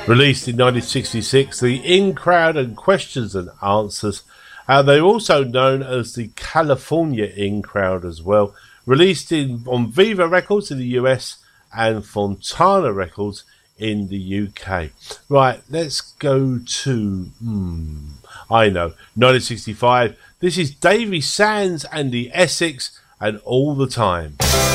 Released in 1966, the In Crowd and Questions and Answers. They're also known as the California In Crowd as well. Released on Viva Records in the US and Fontana Records in the UK. Right, let's go to, 1965. This is Davy Sands and the Essex and All the Time.